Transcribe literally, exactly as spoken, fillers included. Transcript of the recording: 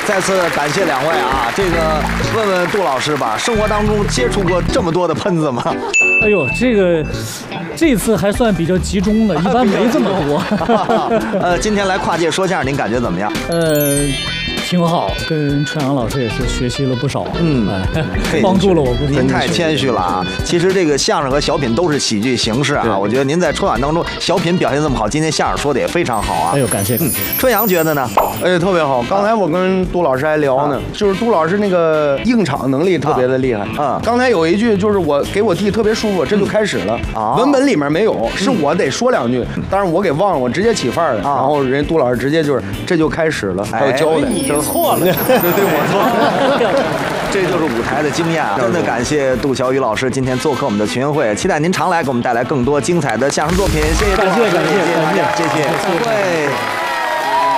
再次感谢两位啊！这个问问杜老师吧，生活当中接触过这么多的喷子吗？ 哎呦，这个这次还算比较集中的，一般没这么多。 呃，今天来跨界说相声，您感觉怎么样？ 呃。挺好，跟春阳老师也是学习了不少， 嗯， 哎、帮助了我不少。 您太谦虚了啊！其实这个相声和小品都是喜剧形式啊，我觉得您在春晚当中小品表现这么好，今天相声说的也非常好啊。 哎呦，感谢感谢。 春阳觉得呢？ 哎，特别好。刚才我跟杜老师还聊呢，啊、就是杜老师那个应场能力特别的厉害。啊，刚才有一句就是我给我弟特别舒服，这就开始了。啊，文本里面没有，是我得说两句，但是我给忘了，我直接起范儿了。然后人杜老师直接就是这就开始了，还有交代。 你错了，对对，我错了，这就是舞台的经验啊！真的感谢杜小雨老师今天做客我们的群英会，期待您常来给我们带来更多精彩的相声作品。谢谢杜老师， 感谢感谢谢谢大家，谢谢，再会。